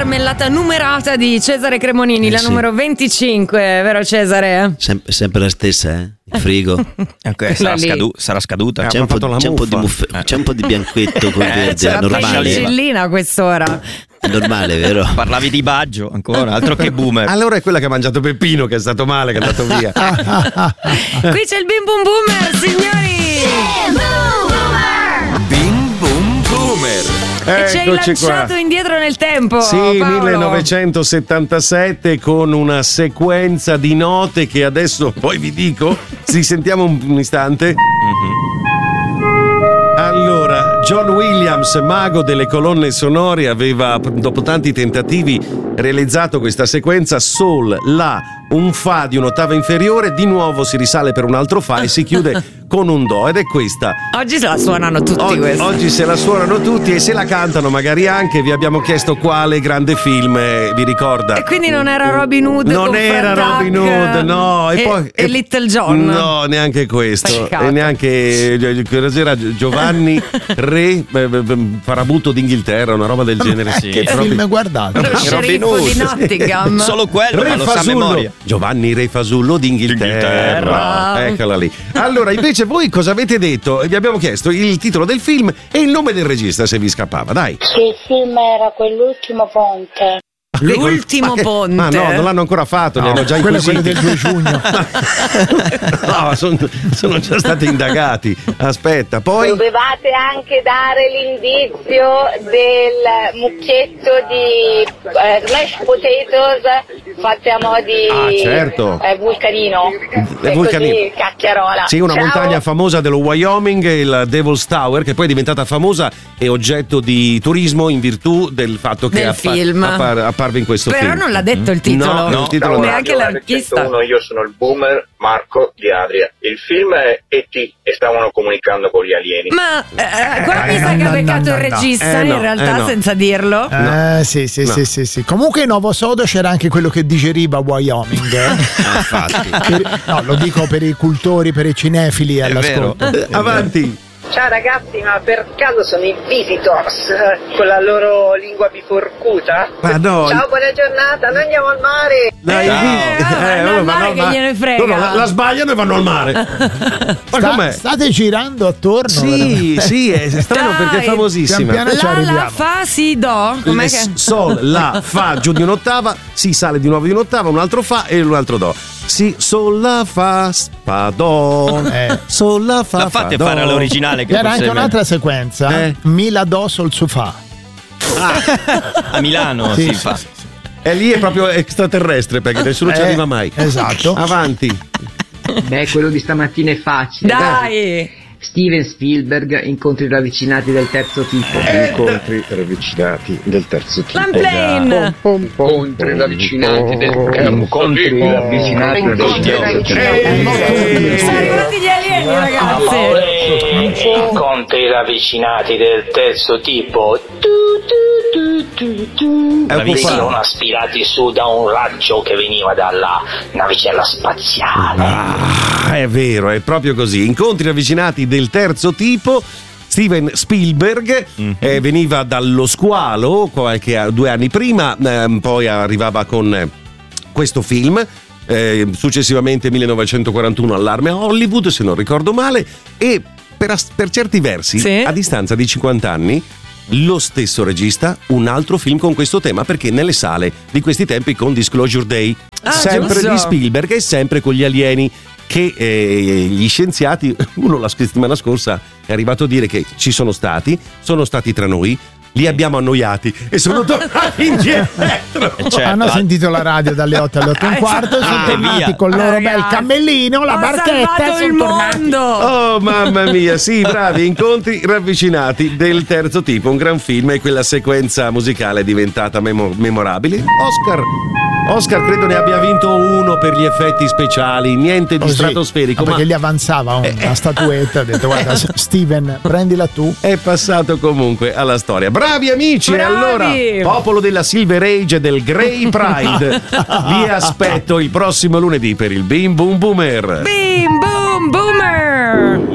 marmellata numerata di Cesare Cremonini, la numero 25, vero Cesare? Sempre la stessa, Il frigo. Okay, sarà scaduta. C'è un po' di bianchetto con verde, c'era è normale. penicillina a quest'ora. È normale, vero? Parlavi di Baggio ancora, altro che boomer. Allora è quella che ha mangiato Peppino, che è stato male, che è andato via. Qui c'è il Bim Bum Boomer, signori! Bim Bum Boomer. E ci hai lanciato indietro nel tempo. Sì, Paolo. 1977, con una sequenza di note che adesso poi vi dico. Ci sentiamo un istante. Allora, John Williams, mago delle colonne sonore, aveva, dopo tanti tentativi, realizzato questa sequenza: Sol, La, un Fa di un'ottava inferiore, di nuovo si risale per un altro Fa e si chiude con un Do, ed è questa. Oggi se la suonano tutti questi. Oggi se la suonano tutti e se la cantano magari anche. Vi abbiamo chiesto quale grande film vi ricorda. E quindi non era Robin Hood? Non era Robin Hood, no. E Little John? No, neanche questo. Peccato. E neanche era Giovanni Re Farabutto d'Inghilterra, una roba del genere. Sì. Che film guardate? Lo sceriffo di Nottingham. Solo quello, ma lo sa a memoria. Giovanni Re Fasullo d'Inghilterra. Eccola lì. Allora, invece voi cosa avete detto? Vi abbiamo chiesto il titolo del film e il nome del regista, se vi scappava, dai. Sì, il film era Quell'ultimo ponte. L'ultimo ponte. Ma no, non l'hanno ancora fatto, li hanno già inquisiti. Quello del 2 giugno. No, sono già stati indagati. Aspetta, poi Dovevate anche dare l'indizio del mucchietto di mashed potatoes fatte a mo' di certo. vulcanino. Vulcanino. Così, cacchiarola. sì, una Ciao. montagna famosa dello Wyoming, il Devil's Tower, che poi è diventata famosa e oggetto di turismo in virtù del fatto che Del film. apparve in questo Però film. non l'ha detto il titolo. No, il titolo neanche l'artista. Io sono il boomer Marco di Adria. Il film è E.T. e stavano comunicando con gli alieni. Ma qua mi sa che ha beccato il regista in realtà senza dirlo. Sì. Comunque in Novo Sodo c'era anche quello che digeriva Wyoming. Infatti. No, lo dico per i cultori, per i cinefili all'ascolto. Avanti. Ciao ragazzi, ma per caso sono i Visitors con la loro lingua biforcuta? Ma no. Ciao, buona giornata, noi andiamo al mare. Dai, vanno al mare che gliene frega. No, la sbagliano e vanno al mare. Ma com'è? State girando attorno. Sì, è strano perché è famosissima. Pian piano ci arriviamo. La, fa, si, do. Com'è che? Sol, La, Fa, giù di un'ottava, si sale di nuovo di un'ottava, un altro Fa e un altro Do. Si, Sol, La, Fa, Fa, Do. Sol, La, Fa, La fate fa, fare Do. all'originale che C'era forse anche è meglio. un'altra sequenza. Mi la do sul sofà. A Milano Sì, si sì, fa. sì. E lì è proprio extraterrestre perché nessuno ci arriva mai. Esatto. Avanti. Beh, quello di stamattina è facile. Dai. Steven Spielberg, Incontri ravvicinati del terzo tipo. Incontri ravvicinati del terzo tipo. Lamplane. Incontri ravvicinati del terzo tipo. Ravvicinati del terzo tipo. Sono arrivati gli alieni, ragazzi. Incontri ravvicinati del terzo tipo. Venivano aspirati su da un raggio che veniva dalla navicella spaziale. È vero, è proprio così. Incontri ravvicinati del terzo tipo. Steven Spielberg veniva dallo squalo 2 anni prima, poi arrivava con questo film. Successivamente 1941 Allarme a Hollywood, se non ricordo male, e per certi versi, sì, a distanza di 50 anni, lo stesso regista un altro film con questo tema, perché nelle sale di questi tempi con Disclosure Day, sempre giusto, di Spielberg e sempre con gli alieni, che gli scienziati, uno la settimana scorsa è arrivato a dire che ci sono stati tra noi, li abbiamo annoiati e sono tornati indietro. Certo. Hanno sentito la radio dalle 8 alle 8 e un quarto e sono tornati via con il loro Ragazzi, bel cammellino, la ho barchetta salvato e il sono tornati. mondo. Oh mamma mia, sì, bravi. Incontri ravvicinati del terzo tipo, un gran film, e quella sequenza musicale è diventata memorabile. Oscar credo ne abbia vinto uno per gli effetti speciali, niente di stratosferico, perché ma gli avanzava una statuetta, ha detto guarda Steven, prendila tu. è passato comunque alla storia. Bravi amici, e Bravi! allora popolo della Silver Age e del Grey Pride, vi aspetto il prossimo lunedì per il Bim Boom Boomer. Bim Boom Boomer.